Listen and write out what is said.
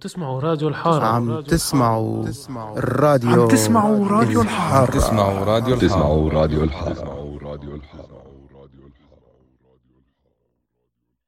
تسمعوا راديو الحارة. عم تسمعوا الراديو عم تسمعوا راديو الحارة. الحارة. تسمعوا راديو الحارة. تسمعوا راديو الحارة.